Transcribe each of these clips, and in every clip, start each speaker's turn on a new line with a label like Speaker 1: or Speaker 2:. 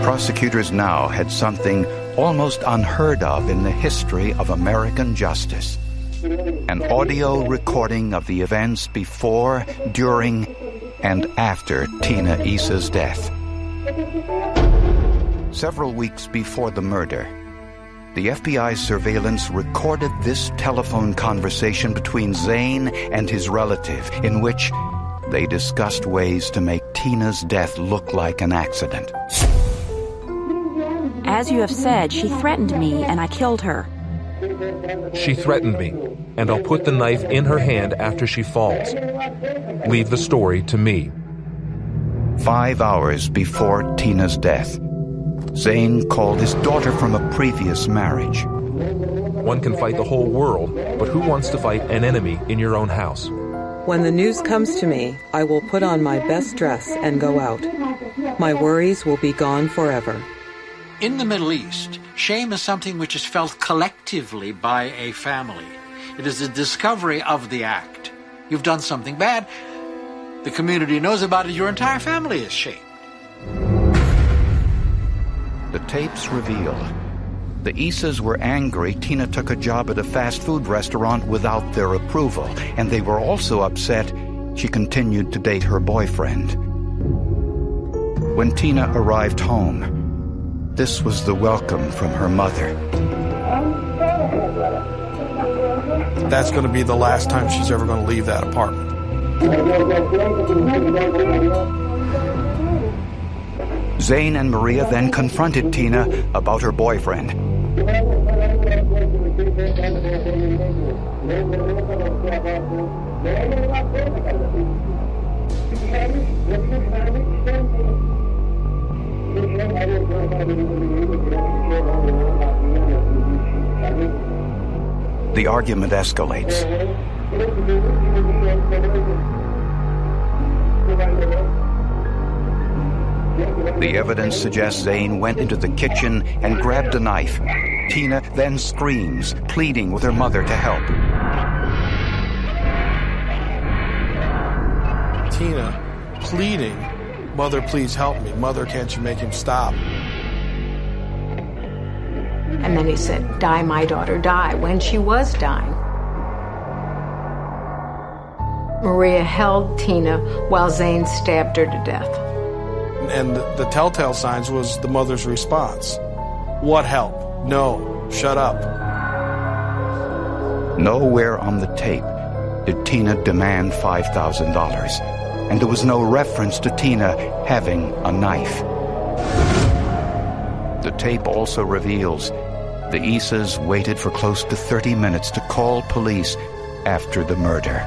Speaker 1: prosecutors now had something almost unheard of in the history of American justice. An audio recording of the events before, during, and after Tina Issa's death. Several weeks before the murder, the FBI's surveillance recorded this telephone conversation between Zane and his relative, in which they discussed ways to make Tina's death look like an accident.
Speaker 2: As you have said, she threatened me and I killed her.
Speaker 3: She threatened me, and I'll put the knife in her hand after she falls. Leave the story to me.
Speaker 1: 5 hours before Tina's death, Zane called his daughter from a previous marriage.
Speaker 3: One can fight the whole world, but who wants to fight an enemy in your own house?
Speaker 4: When the news comes to me, I will put on my best dress and go out. My worries will be gone forever.
Speaker 5: In the Middle East, shame is something which is felt collectively by a family. It is the discovery of the act. You've done something bad. The community knows about it. Your entire family is shamed.
Speaker 1: The tapes reveal the Issas were angry Tina took a job at a fast food restaurant without their approval, and they were also upset she continued to date her boyfriend. When Tina arrived home, this was the welcome from her mother.
Speaker 6: That's going to be the last time she's ever going to leave that apartment.
Speaker 1: Zane and Maria then confronted Tina about her boyfriend. The argument escalates. The evidence suggests Zane went into the kitchen and grabbed a knife. Tina then screams, pleading with her mother to help.
Speaker 6: Tina pleading, "Mother, please help me. Mother, can't you make him stop?"
Speaker 7: And then he said, "Die, my daughter, die," when she was dying. Maria held Tina while Zane stabbed her to death.
Speaker 6: And the telltale signs was the mother's response. What help? No. Shut up.
Speaker 1: Nowhere on the tape did Tina demand $5,000, and there was no reference to Tina having a knife. The tape also reveals the Issas waited for close to 30 minutes to call police after the murder.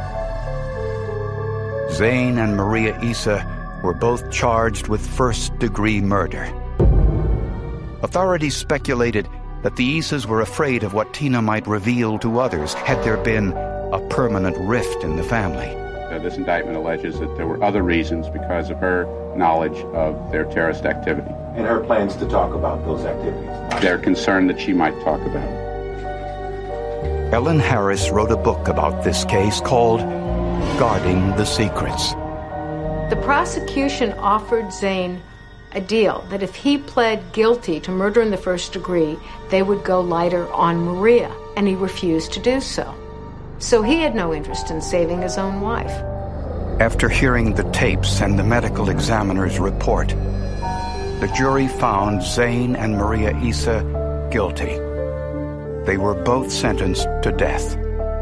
Speaker 1: Zane and Maria Issa were both charged with first-degree murder. Authorities speculated that the Issas were afraid of what Tina might reveal to others had there been a permanent rift in the family.
Speaker 8: This indictment alleges that there were other reasons because of her knowledge of their terrorist activity.
Speaker 9: And her plans to talk about those activities.
Speaker 8: They're concerned that she might talk about it.
Speaker 1: Ellen Harris wrote a book about this case called Guarding the Secrets.
Speaker 7: The prosecution offered Zane a deal that if he pled guilty to murder in the first degree, they would go lighter on Maria, and he refused to do so. So he had no interest in saving his own wife.
Speaker 1: After hearing the tapes and the medical examiner's report, the jury found Zane and Maria Issa guilty. They were both sentenced to death.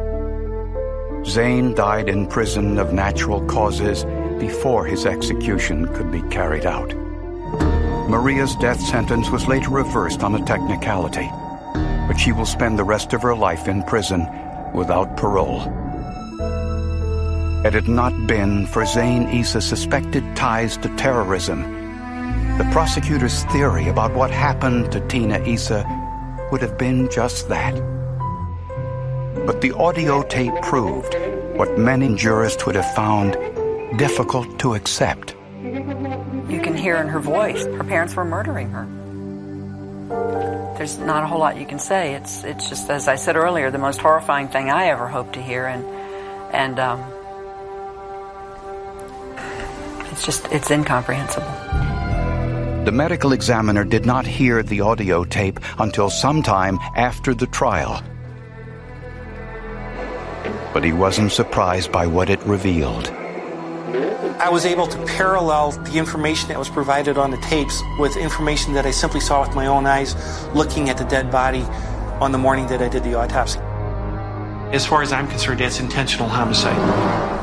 Speaker 1: Zane died in prison of natural causes before his execution could be carried out. Maria's death sentence was later reversed on a technicality, but she will spend the rest of her life in prison without parole. Had it not been for Zane Issa's suspected ties to terrorism, the prosecutor's theory about what happened to Tina Issa would have been just that. But the audio tape proved what many jurists would have found difficult to accept.
Speaker 10: You can hear in her voice, her parents were murdering her. There's not a whole lot you can say. It's just, as I said earlier, the most horrifying thing I ever hoped to hear, and it's incomprehensible.
Speaker 1: The medical examiner did not hear the audio tape until sometime after the trial. But he wasn't surprised by what it revealed.
Speaker 11: I was able to parallel the information that was provided on the tapes with information that I simply saw with my own eyes looking at the dead body on the morning that I did the autopsy. As far as I'm concerned, that's intentional homicide.